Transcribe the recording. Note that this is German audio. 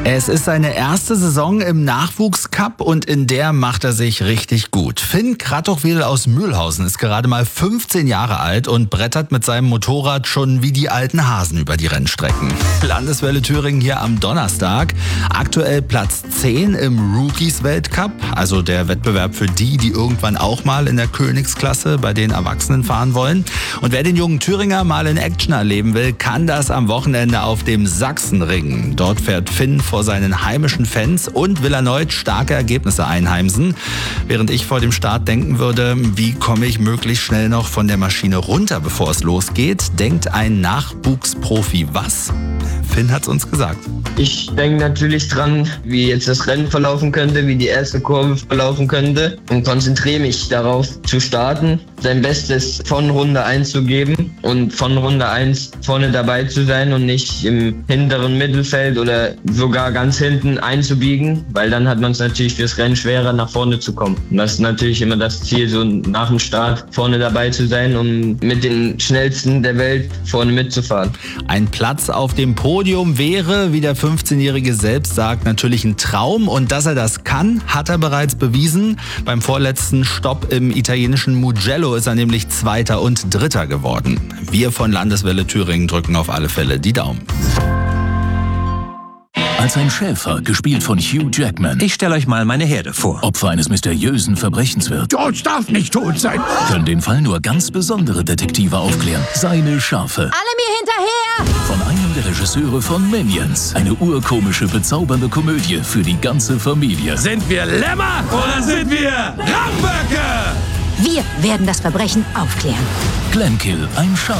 Es ist seine erste Saison im Nachwuchscup und in der macht er sich richtig gut. Finn Kratochwil aus Mühlhausen ist gerade mal 15 Jahre alt und brettert mit seinem Motorrad schon wie die alten Hasen über die Rennstrecken. Landeswelle Thüringen hier am Donnerstag. Aktuell Platz 10 im Rookies-Weltcup, also der Wettbewerb für die irgendwann auch mal in der Königsklasse bei den Erwachsenen fahren wollen. Und wer den jungen Thüringer mal in Action erleben will, kann das am Wochenende auf dem Sachsenring. Dort fährt Finn vor seinen heimischen Fans und will erneut starke Ergebnisse einheimsen. Während ich vor dem Start denken würde, wie komme ich möglichst schnell noch von der Maschine runter, bevor es losgeht, denkt ein Nachwuchsprofi was? Finn hat's uns gesagt. Ich denke natürlich dran, wie jetzt das Rennen verlaufen könnte, wie die erste Kurve verlaufen könnte und konzentriere mich darauf zu starten, sein Bestes von Runde 1 zu geben und von Runde 1 vorne dabei zu sein und nicht im hinteren Mittelfeld oder sogar ganz hinten einzubiegen, weil dann hat man es natürlich fürs Rennen schwerer, nach vorne zu kommen. Und das ist natürlich immer das Ziel, so nach dem Start vorne dabei zu sein, um mit den Schnellsten der Welt vorne mitzufahren. Ein Platz auf dem Podium wäre, wie der 15-Jährige selbst sagt, natürlich ein Traum. Und dass er das kann, hat er bereits bewiesen. Beim vorletzten Stopp im italienischen Mugello ist er nämlich Zweiter und Dritter geworden. Wir von Landeswelle Thüringen drücken auf alle Fälle die Daumen. Als ein Schäfer, gespielt von Hugh Jackman, Ich stelle euch mal meine Herde vor. Opfer eines mysteriösen Verbrechens wird, George darf nicht tot sein. können den Fall nur ganz besondere Detektive aufklären. Seine Schafe. Alle mir hinterher! Von einem der Regisseure von Minions. Eine urkomische, bezaubernde Komödie für die ganze Familie. Sind wir Lämmer oder sind wir Raumböcke? Wir werden das Verbrechen aufklären. Glenkill, ein Schaf.